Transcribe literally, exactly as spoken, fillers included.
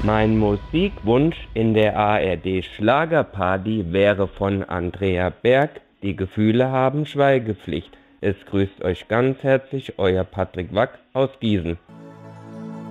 Mein Musikwunsch in der A R D Schlagerparty wäre von Andrea Berg, Die Gefühle haben Schweigepflicht. Es grüßt euch ganz herzlich euer Patrick Wack aus Gießen.